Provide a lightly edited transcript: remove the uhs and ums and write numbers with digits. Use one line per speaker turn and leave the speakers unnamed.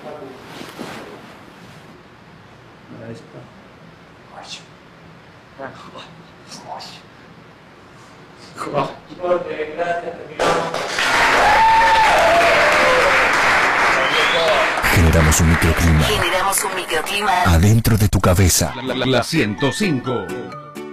Ahí está.
Generamos un microclima
Generamos un microclima
adentro de tu cabeza.
La 105.